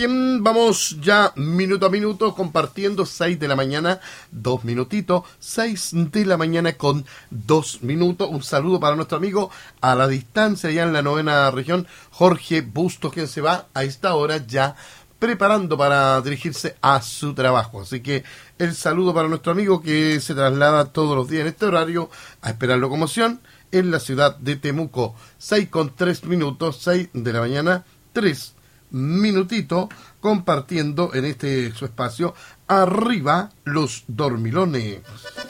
Bien, vamos ya minuto a minuto compartiendo 6 de la mañana, 2 minutitos, 6 de la mañana con 2 minutos. Un saludo para nuestro amigo a la distancia allá en la 9ª región, Jorge Bustos, quien se va a esta hora ya preparando para dirigirse a su trabajo. Así que el saludo para nuestro amigo que se traslada todos los días en este horario a esperar locomoción en la ciudad de Temuco. 6 con 3 minutos, 6 de la mañana, 3 minutito compartiendo en este su espacio Arriba los Dormilones.